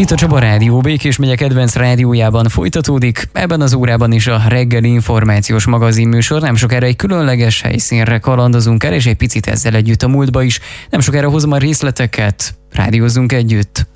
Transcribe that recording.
Itt a Csaba Rádió Békés megye kedvenc rádiójában folytatódik, ebben az órában is a reggeli információs magazinműsor. Nem sokára egy különleges helyszínre kalandozunk el, és egy picit ezzel együtt a múltba is. Nem sokára hozom a részleteket, rádiózzunk együtt.